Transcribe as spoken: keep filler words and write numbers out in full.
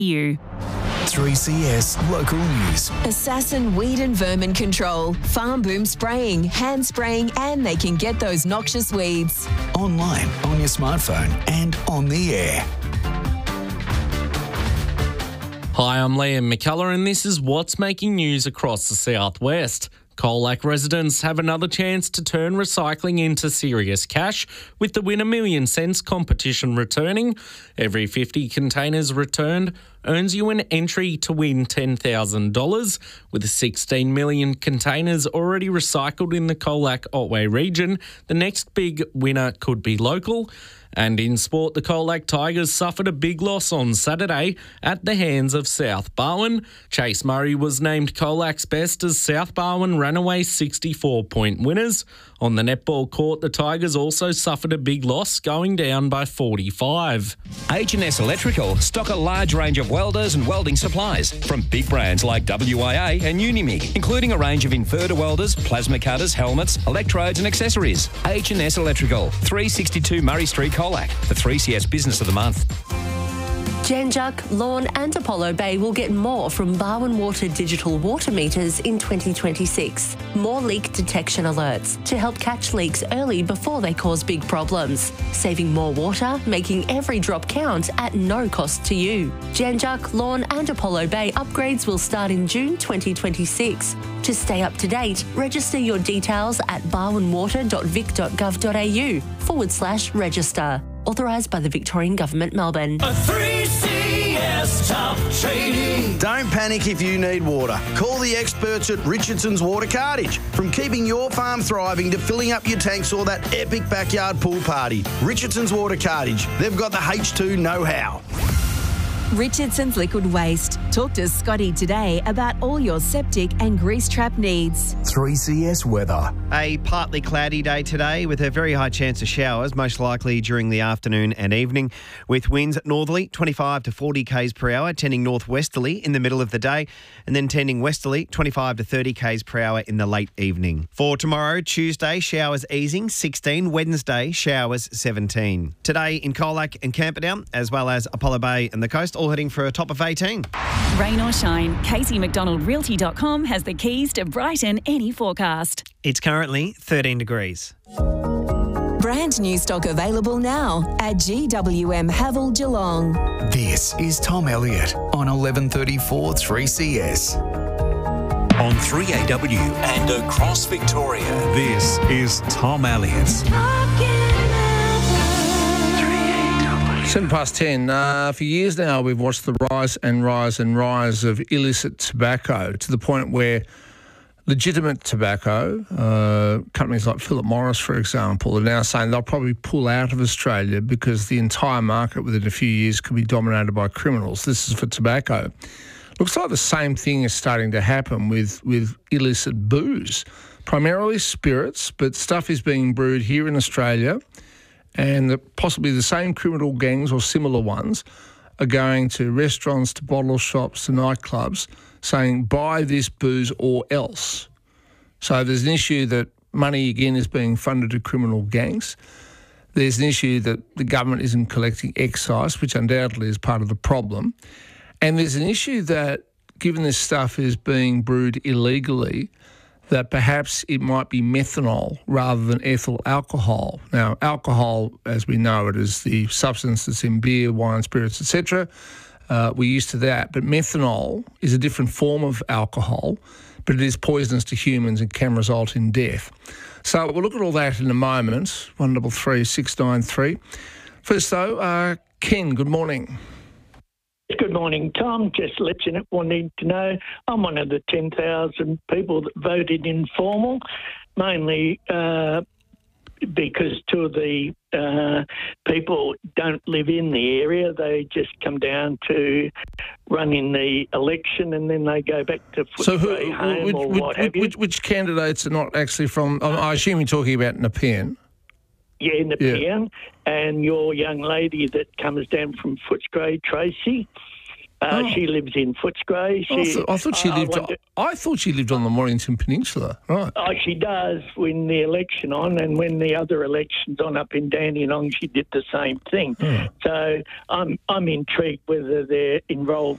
you. three C S Local News. Assassin Weed and Vermin Control. Farm Boom Spraying, hand spraying, and they can get those noxious weeds. Online, on your smartphone, and on the air. Hi, I'm Liam McCullough, and this is what's making news across the southwest. Colac residents have another chance to turn recycling into serious cash with the Win a Million Cents competition returning. Every fifty containers returned earns you an entry to win ten thousand dollars. With sixteen million containers already recycled in the Colac-Otway region, the next big winner could be local. And in sport, the Colac Tigers suffered a big loss on Saturday at the hands of South Barwon. Chase Murray was named Colac's best as South Barwon ran away sixty-four point winners. On the netball court, the Tigers also suffered a big loss, going down by forty-five. H and S Electrical stock a large range of welders and welding supplies from big brands like W I A and Unimig, including a range of inverter welders, plasma cutters, helmets, electrodes and accessories. H and S Electrical, three sixty-two Murray Street, Colac, the three C S Business of the Month. Janjuk, Lorne and Apollo Bay will get more from Barwon Water digital water meters in twenty twenty-six. More leak detection alerts to help catch leaks early before they cause big problems. Saving more water, making every drop count at no cost to you. Janjuk, Lorne and Apollo Bay upgrades will start in June twenty twenty-six. To stay up to date, register your details at barwonwater.vic.gov.au forward slash register. Authorised by the Victorian Government, Melbourne. A three C S top trading. Don't panic if you need water. Call the experts at Richardson's Water Cartage. From keeping your farm thriving to filling up your tanks or that epic backyard pool party, Richardson's Water Cartage. They've got the H two know-how. Richardson's Liquid Waste. Talk to Scotty today about all your septic and grease trap needs. three C S weather. A partly cloudy day today with a very high chance of showers, most likely during the afternoon and evening, with winds northerly twenty-five to forty k's per hour, tending northwesterly in the middle of the day, and then tending westerly twenty-five to thirty k's per hour in the late evening. For tomorrow, Tuesday, showers easing sixteen, Wednesday, showers seventeen. Today in Colac and Camperdown, as well as Apollo Bay and the coast, all heading for a top of eighteen. Rain or shine, Casey McDonald Realty dot com has the keys to brighten any forecast. It's currently thirteen degrees. Brand new stock available now at G W M Haval Geelong. This is Tom Elliott on eleven thirty-four three C S. On three A W and across Victoria, this is Tom Elliott. Seven past ten. Uh, for years now, we've watched the rise and rise and rise of illicit tobacco to the point where legitimate tobacco, uh, companies like Philip Morris, for example, are now saying they'll probably pull out of Australia because the entire market within a few years could be dominated by criminals. This is for tobacco. Looks like the same thing is starting to happen with, with illicit booze, primarily spirits, but stuff is being brewed here in Australia. And the, possibly the same criminal gangs or similar ones are going to restaurants, to bottle shops, to nightclubs, saying, buy this booze or else. So there's an issue that money, again, is being funded to criminal gangs. There's an issue that the government isn't collecting excise, which undoubtedly is part of the problem. And there's an issue that, given this stuff is being brewed illegally, that perhaps it might be methanol rather than ethyl alcohol. Now, alcohol, as we know it, is the substance that's in beer, wine, spirits, et cetera. Uh, we're used to that. But methanol is a different form of alcohol, but it is poisonous to humans and can result in death. So we'll look at all that in a moment. one double three six nine three. First, though, uh, Ken, good morning. Good morning, Tom. Just let you know, wanting to know, I'm one of the ten thousand people that voted informal, mainly uh, because two of the uh, people don't live in the area. They just come down to run in the election and then they go back to so Footscray who, home which, or which, what have you. Which, which candidates are not actually from, I assume you're talking about Nepean? Yeah, Nepean, yeah. And your young lady that comes down from Footscray, Tracy. Uh, oh. She lives in Footscray. She, I, th- I thought she uh, lived. I, wonder, I thought she lived on the Mornington Peninsula, right? Oh, she does when the election on, and when the other elections on up in Dandenong, she did the same thing. Hmm. So I'm I'm intrigued whether they're enrolled